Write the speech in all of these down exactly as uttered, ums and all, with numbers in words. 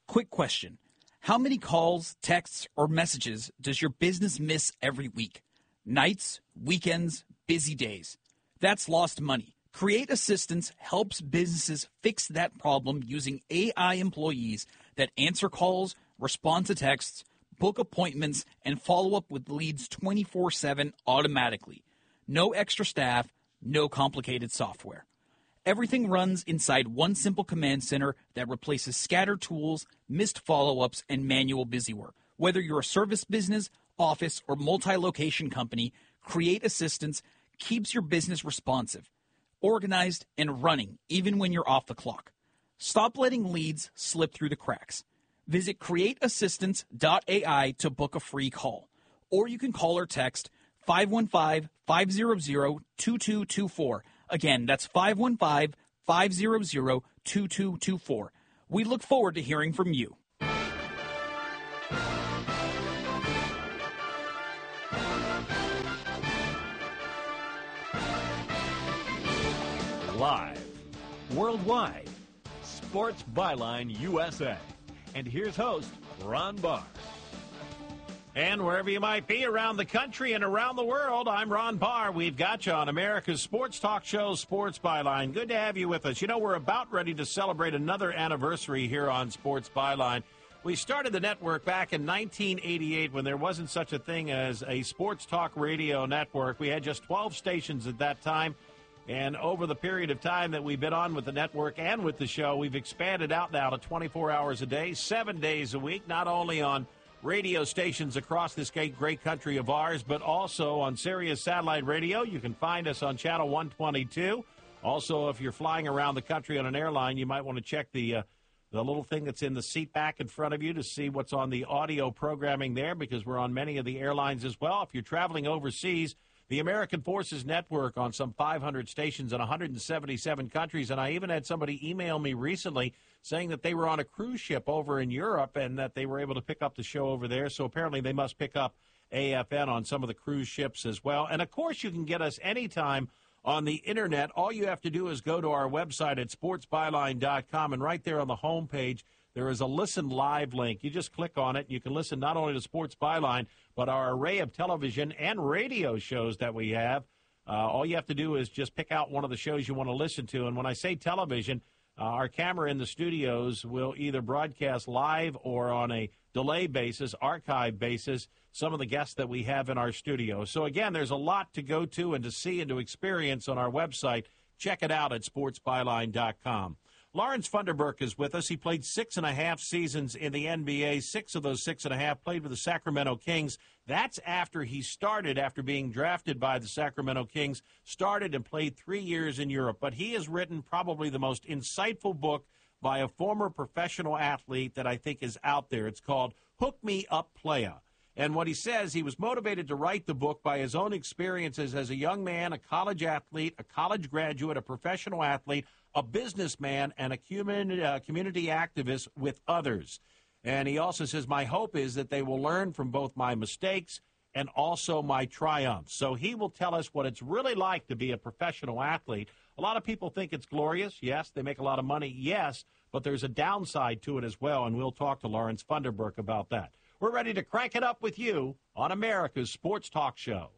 Quick question. How many calls, texts, or messages does your business miss every week? Nights, weekends, busy days. That's lost money. Create Assistance helps businesses fix that problem using A I employees that answer calls, respond to texts, book appointments, and follow up with leads twenty-four seven automatically. No extra staff, no complicated software. Everything runs inside one simple command center that replaces scattered tools, missed follow-ups, and manual busywork. Whether you're a service business, office, or multi-location company, Create Assistance keeps your business responsive, organized, and running even when you're off the clock. Stop letting leads slip through the cracks. Visit create assistance dot A I to book a free call. Or you can call or text five one five, five hundred, two two two four. Again, that's five one five, five hundred, two two two four. We look forward to hearing from you. Live, worldwide, Sports Byline U S A. And here's host, Ron Barr. And wherever you might be around the country and around the world, I'm Ron Barr. We've got you on America's Sports Talk Show, Sports Byline. Good to have you with us. You know, we're about ready to celebrate another anniversary here on Sports Byline. We started the network back in nineteen eighty-eight when there wasn't such a thing as a sports talk radio network. We had just twelve stations at that time. And over the period of time that we've been on with the network and with the show, we've expanded out now to twenty-four hours a day, seven days a week, not only on radio stations across this great, great country of ours, but also on Sirius Satellite Radio. You can find us on Channel one twenty-two. Also, if you're flying around the country on an airline, you might want to check the uh, the little thing that's in the seat back in front of you to see what's on the audio programming there, because we're on many of the airlines as well. If you're traveling overseas, the American Forces Network on some five hundred stations in one hundred seventy-seven countries. And I even had somebody email me recently saying that they were on a cruise ship over in Europe and that they were able to pick up the show over there. So apparently they must pick up A F N on some of the cruise ships as well. And, of course, you can get us anytime on the Internet. All you have to do is go to our website at sports byline dot com, and right there on the home page, there is a Listen Live link. You just click on it, and you can listen not only to Sports Byline, but our array of television and radio shows that we have. Uh, all you have to do is just pick out one of the shows you want to listen to. And when I say television, uh, our camera in the studios will either broadcast live or on a delay basis, archive basis, some of the guests that we have in our studio. So, again, there's a lot to go to and to see and to experience on our website. Check it out at sports byline dot com. Lawrence Funderburk is with us. He played six and a half seasons in the N B A. Six of those six and a half played with the Sacramento Kings. That's after he started, after being drafted by the Sacramento Kings, started and played three years in Europe. But he has written probably the most insightful book by a former professional athlete that I think is out there. It's called Hook Me Up, Playa. And what he says, he was motivated to write the book by his own experiences as a young man, a college athlete, a college graduate, a professional athlete, a businessman, and a community, uh, community activist with others. And he also says, my hope is that they will learn from both my mistakes and also my triumphs. So he will tell us what it's really like to be a professional athlete. A lot of people think it's glorious. Yes, they make a lot of money. Yes, but there's a downside to it as well, and we'll talk to Lawrence Funderburk about that. We're ready to crank it up with you on America's Sports Talk Show.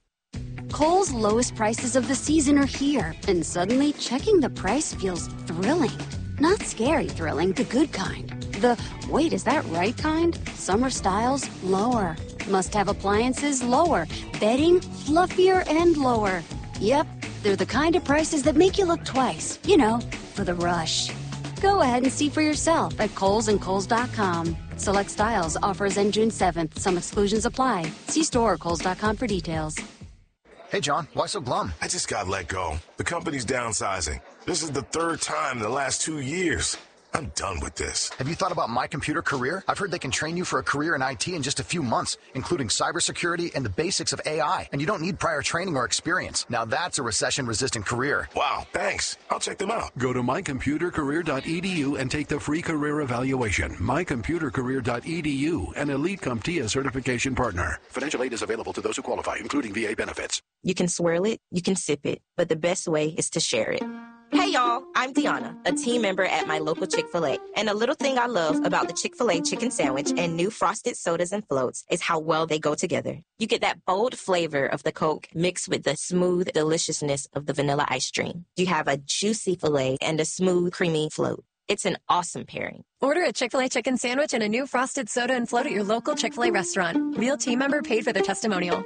Kohl's lowest prices of the season are here, and suddenly checking the price feels thrilling. Not scary thrilling, the good kind. The, wait, is that right kind? Summer styles, lower. Must-have appliances, lower. Bedding, fluffier and lower. Yep, they're the kind of prices that make you look twice, you know, for the rush. Go ahead and see for yourself at Kohl's and Kohl's dot com. Select styles, offers end June seventh. Some exclusions apply. See store or Kohl's dot com for details. Hey, John, why so glum? I just got let go. The company's downsizing. This is the third time in the last two years. I'm done with this. Have you thought about My Computer Career? I've heard they can train you for a career in I T in just a few months, including cybersecurity and the basics of A I. And you don't need prior training or experience. Now that's a recession-resistant career. Wow, thanks. I'll check them out. Go to my computer career dot e d u and take the free career evaluation. my computer career dot e d u, an Elite CompTIA certification partner. Financial aid is available to those who qualify, including V A benefits. You can swirl it, you can sip it, but the best way is to share it. Hey y'all, I'm Deanna, a team member at my local Chick-fil-A. And a little thing I love about the Chick-fil-A chicken sandwich and new frosted sodas and floats is how well they go together. You get that bold flavor of the Coke mixed with the smooth deliciousness of the vanilla ice cream. You have a juicy filet and a smooth, creamy float. It's an awesome pairing. Order a Chick-fil-A chicken sandwich and a new frosted soda and float at your local Chick-fil-A restaurant. Real team member paid for their testimonial.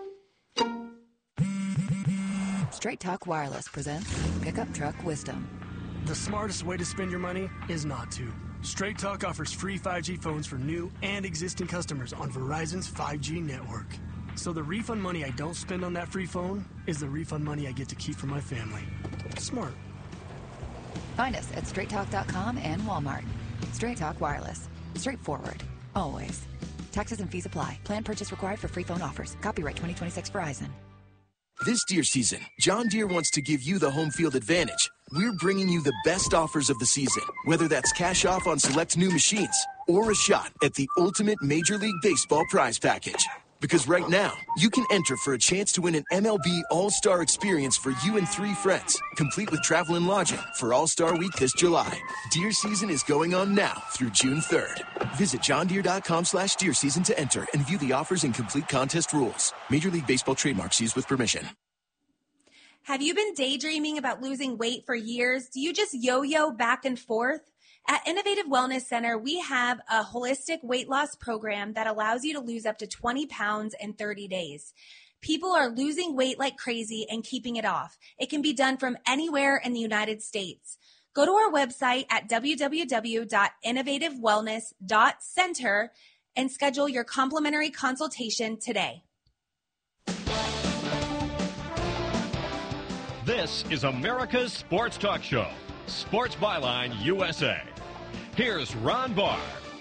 Straight Talk Wireless presents Pickup Truck Wisdom. The smartest way to spend your money is not to. Straight Talk offers free five G phones for new and existing customers on Verizon's five G network. So the refund money I don't spend on that free phone is the refund money I get to keep for my family. Smart. Find us at straight talk dot com and Walmart. Straight Talk Wireless. Straightforward. Always. Taxes and fees apply. Plan purchase required for free phone offers. Copyright twenty twenty-six Verizon. This deer season, John Deere wants to give you the home field advantage. We're bringing you the best offers of the season, whether that's cash off on select new machines or a shot at the ultimate Major League Baseball prize package. Because right now, you can enter for a chance to win an M L B All-Star experience for you and three friends, complete with travel and lodging for All-Star Week this July. Deer season is going on now through June third. Visit john deere dot com slash deer season to enter and view the offers and complete contest rules. Major League Baseball trademarks used with permission. Have you been daydreaming about losing weight for years? Do you just yo-yo back and forth? At Innovative Wellness Center, we have a holistic weight loss program that allows you to lose up to twenty pounds in thirty days. People are losing weight like crazy and keeping it off. It can be done from anywhere in the United States. Go to our website at w w w dot innovative wellness dot center and schedule your complimentary consultation today. This is America's Sports Talk Show, Sports Byline U S A. Here's Ron Barr.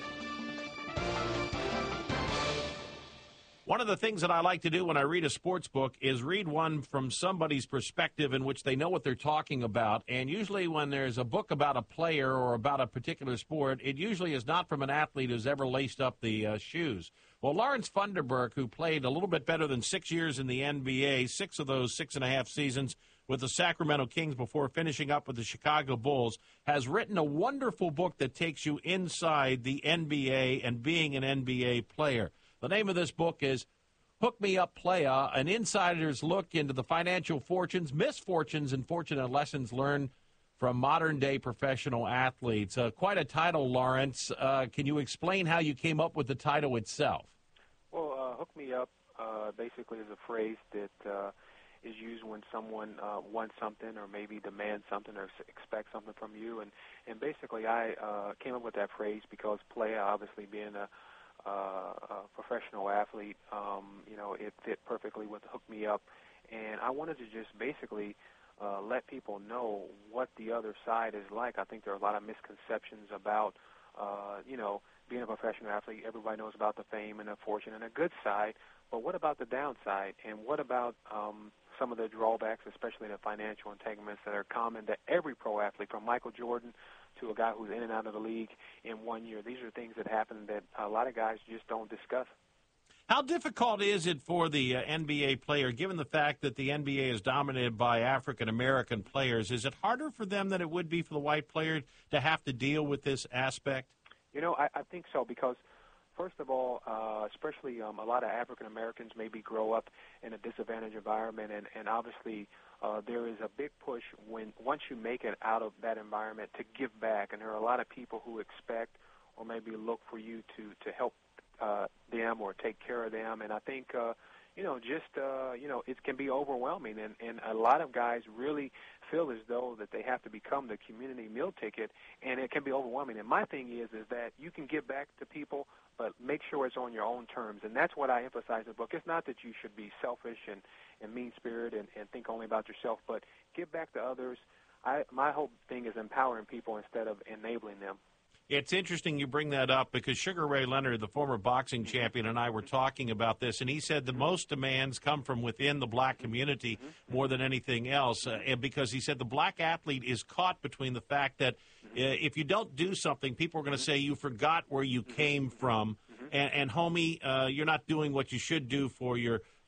One of the things that I like to do when I read a sports book is read one from somebody's perspective in which they know what they're talking about. And usually when there's a book about a player or about a particular sport, it usually is not from an athlete who's ever laced up the uh, shoes. Well, Lawrence Funderburk, who played a little bit better than six years in the N B A, six of those six and a half seasons with the Sacramento Kings before finishing up with the Chicago Bulls, has written a wonderful book that takes you inside the N B A and being an N B A player. The name of this book is Hook Me Up Playa, an insider's look into the financial fortunes, misfortunes, and fortunate lessons learned from modern-day professional athletes. Uh, quite a title, Lawrence. Uh, can you explain how you came up with the title itself? Well, uh, Hook Me Up uh, basically is a phrase that uh, is used when someone uh, wants something or maybe demands something or expects something from you. And, and basically I uh, came up with that phrase because playa, obviously being a Uh, a professional athlete, um, you know, it fit perfectly with Hook Me Up. And I wanted to just basically uh, let people know what the other side is like. I think there are a lot of misconceptions about, uh, you know, being a professional athlete. Everybody knows about the fame and the fortune and the good side, but what about the downside? And what about um, some of the drawbacks, especially the financial entanglements that are common to every pro athlete, from Michael Jordan to a guy who's in and out of the league in one year? These are things that happen that a lot of guys just don't discuss. How difficult is it for the uh, N B A player, given the fact that the N B A is dominated by African-American players? Is it harder for them than it would be for the white player to have to deal with this aspect? You know, I, I think so, because first of all, uh, especially um, a lot of African-Americans maybe grow up in a disadvantaged environment, and, and obviously uh, there is a big push when once you make it out of that environment to give back, and there are a lot of people who expect or maybe look for you to, to help uh, them or take care of them, and I think, uh, you know, just, uh, you know, it can be overwhelming, and, and a lot of guys really feel as though that they have to become the community meal ticket, and it can be overwhelming. And my thing is, is that you can give back to people, but make sure it's on your own terms. And that's what I emphasize in the book. It's not that you should be selfish and, and mean-spirited and, and think only about yourself, but give back to others. I, my whole thing is empowering people instead of enabling them. It's interesting you bring that up because Sugar Ray Leonard, the former boxing champion, and I were talking about this, and he said the most demands come from within the black community more than anything else, uh, and because he said the black athlete is caught between the fact that uh, if you don't do something, people are going to say you forgot where you came from, and, and homie, uh, you're not doing what you should do for your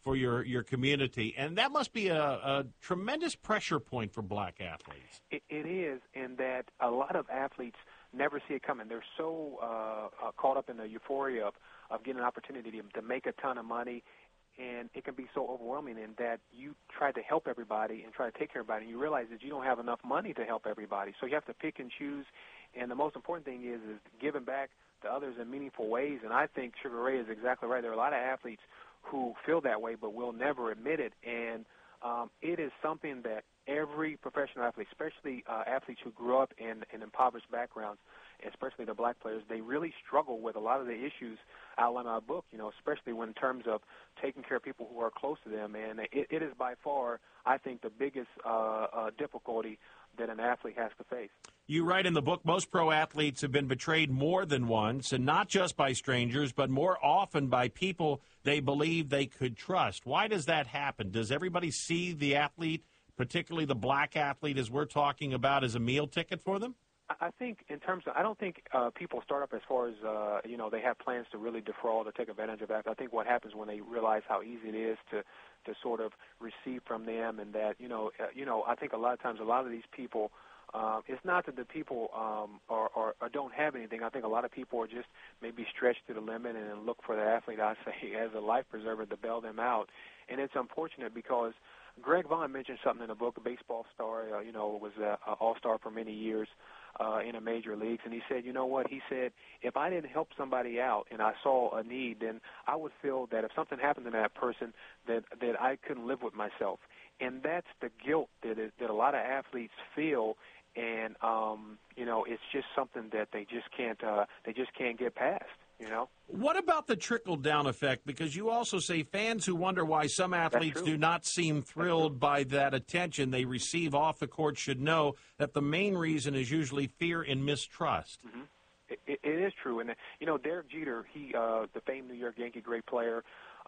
for your, your community. And that must be a, a tremendous pressure point for black athletes. It, it is, in that a lot of athletes never see it coming. They're so uh, uh, caught up in the euphoria of, of getting an opportunity to, to make a ton of money, and it can be so overwhelming in that you try to help everybody and try to take care of everybody, and you realize that you don't have enough money to help everybody. So you have to pick and choose, and the most important thing is, is giving back to others in meaningful ways, and I think Sugar Ray is exactly right. There are a lot of athletes who feel that way but will never admit it, and um, it is something that every professional athlete, especially uh, athletes who grew up in, in impoverished backgrounds, especially the black players, they really struggle with a lot of the issues outlined in our book, you know, especially when in terms of taking care of people who are close to them, and it, it is by far, I think, the biggest uh, uh, difficulty that an athlete has to face. You write in the book, most pro athletes have been betrayed more than once, and not just by strangers, but more often by people they believe they could trust. Why does that happen? Does everybody see the athlete, particularly the black athlete, as we're talking about, as a meal ticket for them? I think in terms of, I don't think uh, people start up as far as, uh, you know, they have plans to really defraud or take advantage of that. I think what happens when they realize how easy it is to, to sort of receive from them, and that, you know, uh, you know, I think a lot of times a lot of these people, uh, it's not that the people um, are, are, are don't have anything. I think a lot of people are just maybe stretched to the limit and look for the athlete, I say, as a life preserver to bail them out. And it's unfortunate because Greg Vaughn mentioned something in the book, a baseball star, uh, you know, was an all-star for many years uh, in the major leagues, and he said, you know what, he said, if I didn't help somebody out and I saw a need, then I would feel that if something happened to that person, that, that I couldn't live with myself. And that's the guilt that, is, that a lot of athletes feel, and, um, you know, it's just something that they just can't, uh, they just can't get past. You know? What about the trickle-down effect? Because you also say fans who wonder why some athletes do not seem thrilled by that attention they receive off the court should know that the main reason is usually fear and mistrust. Mm-hmm. It, it, it is true. And, you know, Derek Jeter, he, uh, the famed New York Yankee great player,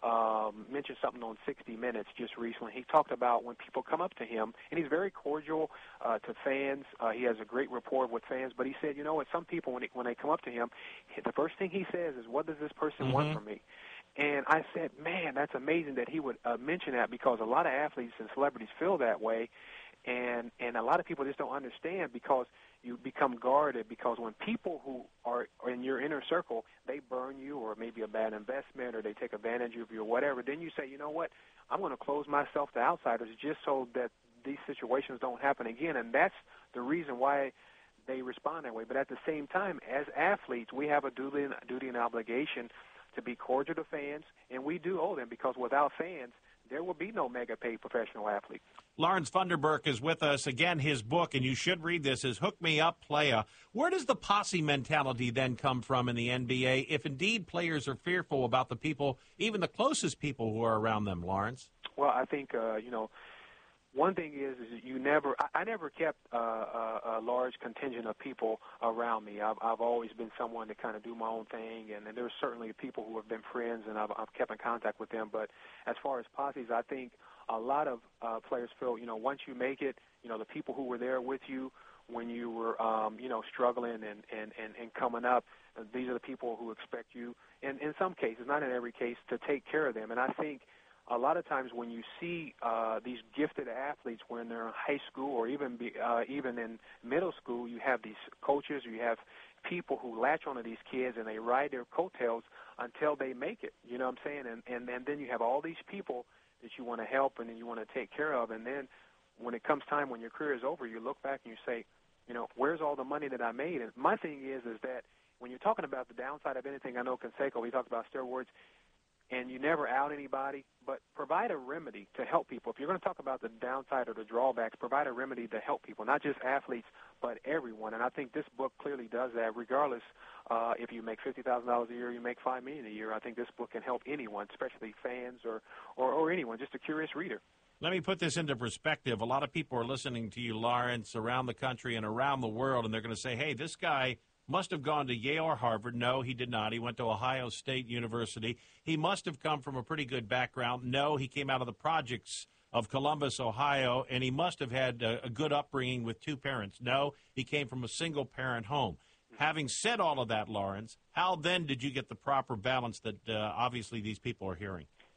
um, mentioned something on sixty minutes just recently. He talked about when people come up to him, and he's very cordial uh, to fans. Uh, he has a great rapport with fans, but he said, you know what, some people, when, he, when they come up to him, the first thing he says is, what does this person mm-hmm. want from me? And I said, man, that's amazing that he would uh, mention that, because a lot of athletes and celebrities feel that way, and, and a lot of people just don't understand, because you become guarded, because when people who are, are in your inner circle, they burn you, or maybe a bad investment, or they take advantage of you or whatever, then you say, you know what, I'm going to close myself to outsiders just so that these situations don't happen again. And that's the reason why they respond that way. But at the same time, as athletes, we have a duty and, duty and obligation to be cordial to fans, and we do owe them, because without fans, there will be no mega-paid professional athlete. Lawrence Funderburk is with us. Again, his book, and you should read this, is Hook Me Up, Playa. Where does the posse mentality then come from in the N B A, if indeed players are fearful about the people, even the closest people who are around them, Lawrence? Well, I think, uh, you know, one thing is, is you never, I, I never kept uh, a, a large contingent of people around me. I've, I've always been someone to kind of do my own thing, and, and there's certainly people who have been friends, and I've, I've kept in contact with them. But as far as posses, I think a lot of uh, players feel, you know, once you make it, you know, the people who were there with you when you were, um, you know, struggling and, and, and, and coming up, uh, these are the people who expect you, and in some cases, not in every case, to take care of them. And I think a lot of times when you see uh, these gifted athletes when they're in high school, or even be, uh, even in middle school, you have these coaches, you have people who latch onto these kids and they ride their coattails until they make it. You know what I'm saying? And, and, and then you have all these people that you want to help and then you want to take care of. And then when it comes time, when your career is over, you look back and you say, you know, where's all the money that I made? And my thing is, is that when you're talking about the downside of anything, I know Canseco, we talked about steroids, and you never out anybody, but provide a remedy to help people. If you're going to talk about the downside or the drawbacks, provide a remedy to help people, not just athletes, but everyone. And I think this book clearly does that, regardless uh, if you make fifty thousand dollars a year or you make five million dollars a year. I think this book can help anyone, especially fans or, or, or anyone, just a curious reader. Let me put this into perspective. A lot of people are listening to you, Lawrence, around the country and around the world, and they're going to say, hey, this guy must have gone to Yale or Harvard. No, he did not. He went to Ohio State University. He must have come from a pretty good background. No, he came out of the projects of Columbus, Ohio, and he must have had a, a good upbringing with two parents. No, he came from a single-parent home. Having said all of that, Lawrence, how then did you get the proper balance that uh, obviously these people are hearing?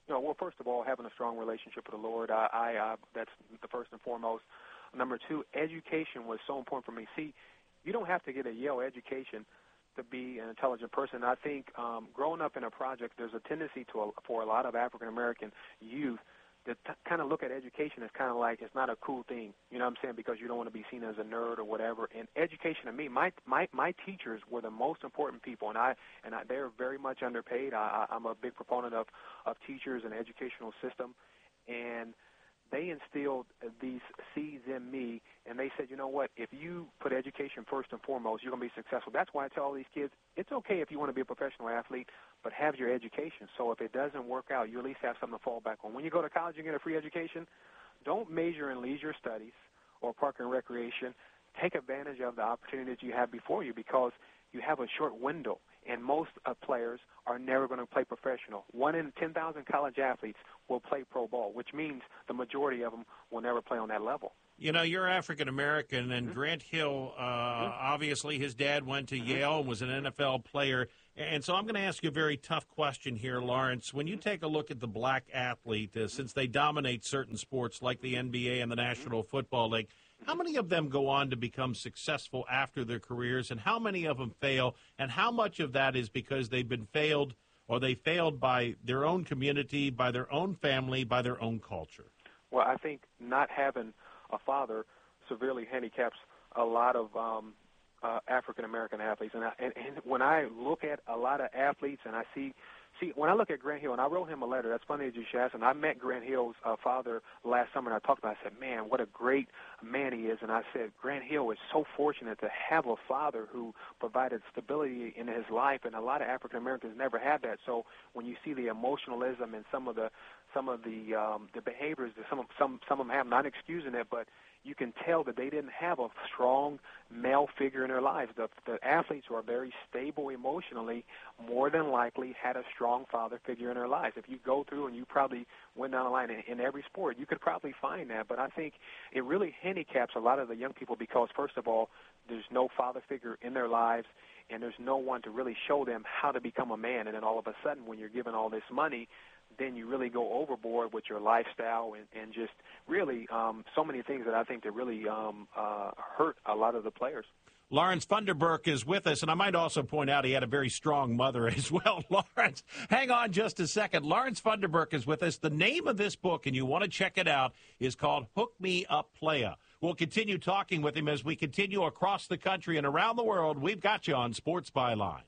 You know, well, first of all, having a strong relationship with the Lord, I, I, I that's the first and foremost. Number two, education was so important for me. See, you don't have to get a Yale education to be an intelligent person. I think um, growing up in a project, there's a tendency to a, for a lot of African-American youth to t- kind of look at education as kind of like it's not a cool thing, you know what I'm saying, because you don't want to be seen as a nerd or whatever. And education to me, my my, my teachers were the most important people, and I and I, they're very much underpaid. I, I, I'm a big proponent of, of teachers and educational system, and they instilled these seeds in me, and they said, you know what, if you put education first and foremost, you're going to be successful. That's why I tell all these kids, it's okay if you want to be a professional athlete, but have your education. So if it doesn't work out, you at least have something to fall back on. When you go to college and get a free education, don't major in leisure studies or park and recreation. Take advantage of the opportunities you have before you, because you have a short window, and most uh, players are never going to play professional. One in ten thousand college athletes will play pro ball, which means the majority of them will never play on that level. You know, you're African-American, and mm-hmm. Grant Hill, uh, mm-hmm. obviously his dad went to mm-hmm. Yale and was an N F L player. And so I'm going to ask you a very tough question here, Lawrence. When you take a look at the black athlete, uh, since they dominate certain sports like the N B A and the National mm-hmm. Football League, how many of them go on to become successful after their careers, and how many of them fail, and how much of that is because they've been failed or they failed by their own community, by their own family, by their own culture? Well, I think not having a father severely handicaps a lot of um, uh, African-American athletes. And, I, and, and when I look at a lot of athletes and I see See, when I look at Grant Hill, and I wrote him a letter, that's funny that you should ask him. I met Grant Hill's uh, father last summer, and I talked about it. I said, man, what a great man he is. And I said, Grant Hill is so fortunate to have a father who provided stability in his life, and a lot of African-Americans never had that. So when you see the emotionalism and some of the some of the um, the behaviors that some of, some, some of them have, not excusing it, but you can tell that they didn't have a strong male figure in their lives. The, the athletes who are very stable emotionally more than likely had a strong father figure in their lives. If you go through, and you probably went down the line in, in every sport, you could probably find that. But I think it really handicaps a lot of the young people because, first of all, there's no father figure in their lives, and there's no one to really show them how to become a man. And then all of a sudden, when you're given all this money, then you really go overboard with your lifestyle and, and just really um, so many things that I think that really um, uh, hurt a lot of the players. Lawrence Funderburk is with us, and I might also point out he had a very strong mother as well. Lawrence, hang on just a second. Lawrence Funderburk is with us. The name of this book, and you want to check it out, is called Hook Me Up Playa. We'll continue talking with him as we continue across the country and around the world. We've got you on Sports Byline.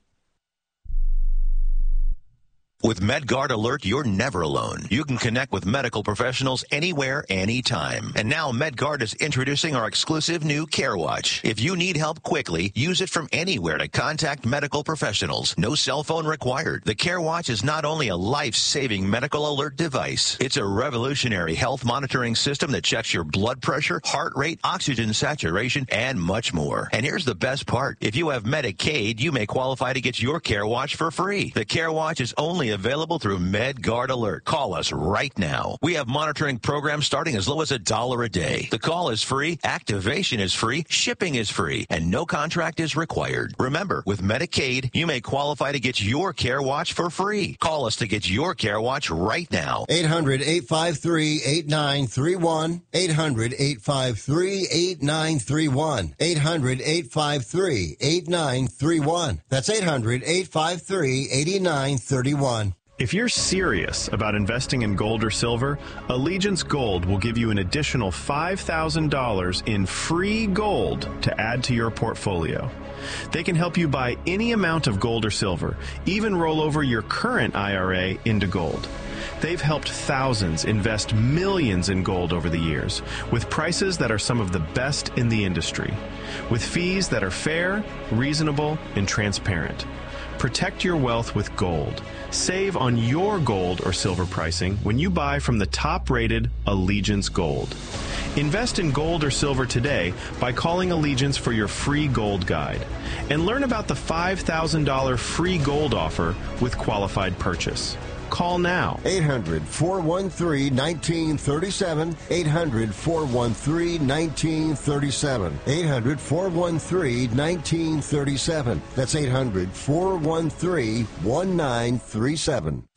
With MedGuard Alert, you're never alone. You can connect with medical professionals anywhere, anytime. And now MedGuard is introducing our exclusive new CareWatch. If you need help quickly, use it from anywhere to contact medical professionals. No cell phone required. The CareWatch is not only a life-saving medical alert device, it's a revolutionary health monitoring system that checks your blood pressure, heart rate, oxygen saturation, and much more. And here's the best part. If you have Medicaid, you may qualify to get your CareWatch for free. The CareWatch is only available through MedGuard Alert. Call us right now. We have monitoring programs starting as low as a dollar a day. The call is free, activation is free, shipping is free, and no contract is required. Remember, with Medicaid, you may qualify to get your CareWatch for free. Call us to get your CareWatch right now. eight hundred, eight five three, eight nine three one. eight hundred, eight five three, eight nine three one. eight hundred, eight five three, eight nine three one. That's eight hundred, eight five three, eight nine three one. If you're serious about investing in gold or silver, Allegiance Gold will give you an additional five thousand dollars in free gold to add to your portfolio. They can help you buy any amount of gold or silver, even roll over your current I R A into gold. They've helped thousands invest millions in gold over the years, with prices that are some of the best in the industry, with fees that are fair, reasonable, and transparent. Protect your wealth with gold. Save on your gold or silver pricing when you buy from the top-rated Allegiance Gold. Invest in gold or silver today by calling Allegiance for your free gold guide. And learn about the five thousand dollars free gold offer with qualified purchase. Call now. eight hundred, four one three, one nine three seven. eight hundred, four one three, one nine three seven. eight hundred, four one three, one nine three seven. That's eight hundred, four one three, one nine three seven.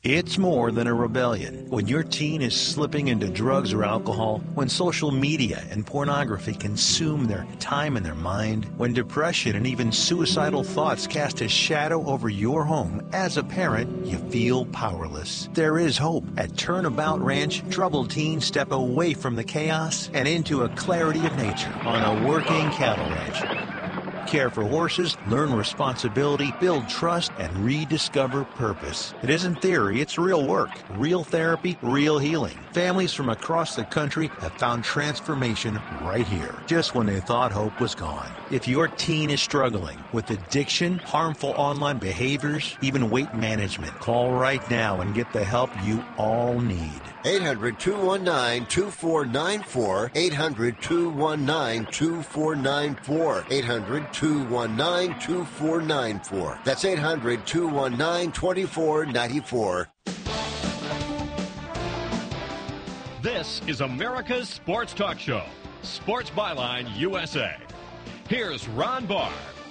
It's more than a rebellion. When your teen is slipping into drugs or alcohol, when social media and pornography consume their time and their mind, when depression and even suicidal thoughts cast a shadow over your home, as a parent, you feel powerless. There is hope. At Turnabout Ranch, troubled teens step away from the chaos and into a clarity of nature on a working cattle ranch. Care for horses, learn responsibility, build trust, and rediscover purpose. It isn't theory, it's real work. Real therapy, real healing. Families from across the country have found transformation right here, just when they thought hope was gone. If your teen is struggling with addiction, harmful online behaviors, even weight management, call right now and get the help you all need. eight hundred, two one nine, two four nine four. eight hundred, two one nine, two four nine four. eight hundred, two one nine, two four nine four. That's eight hundred, two one nine, two four nine four. This is America's Sports Talk Show, Sports Byline U S A. Here's Ron Barr.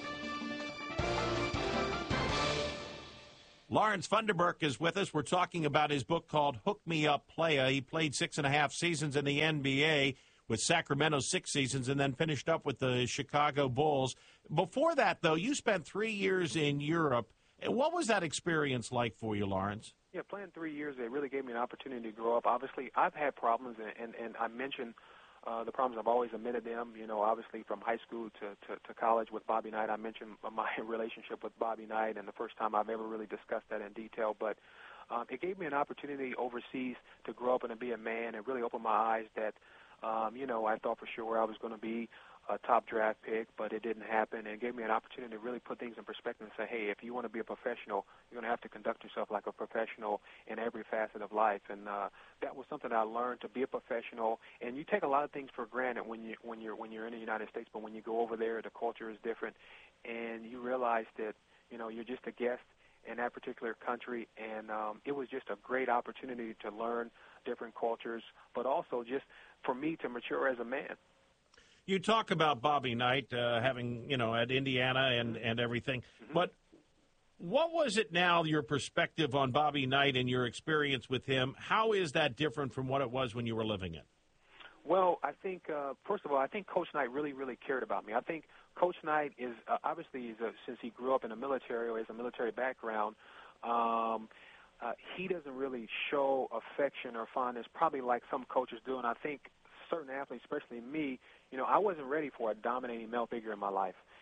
Lawrence Funderburk is with us. We're talking about his book called Hook Me Up, Playa. He played six and a half seasons in the N B A with Sacramento, six seasons, and then finished up with the Chicago Bulls. Before that, though, you spent three years in Europe. What was that experience like for you, Lawrence? Yeah, playing three years, it really gave me an opportunity to grow up. Obviously, I've had problems, and, and, and I mentioned uh, the problems. I've always admitted them. You know, obviously from high school to, to, to college with Bobby Knight. I mentioned my relationship with Bobby Knight, and the first time I've ever really discussed that in detail. But um, it gave me an opportunity overseas to grow up and to be a man, and really opened my eyes that, um, you know, I thought for sure I was going to be a top draft pick, but it didn't happen, and it gave me an opportunity to really put things in perspective and say, hey, if you want to be a professional, you're going to have to conduct yourself like a professional in every facet of life. And uh, that was something I learned, to be a professional. And you take a lot of things for granted when you when you're when you're in the United States, but when you go over there, the culture is different, and you realize that, you know, you're just a guest in that particular country, and um, it was just a great opportunity to learn different cultures, but also just for me to mature as a man. You talk about Bobby Knight uh, having, you know, at Indiana and, and everything, mm-hmm. but what was it now, your perspective on Bobby Knight and your experience with him? How is that different from what it was when you were living it? Well, I think, uh, first of all, I think Coach Knight really, really cared about me. I think Coach Knight is, uh, obviously, he's a, since he grew up in the military or has a military background, um, uh, he doesn't really show affection or fondness, probably like some coaches do, and I think certain athletes, especially me, you know, I wasn't ready for a dominating male figure in my life.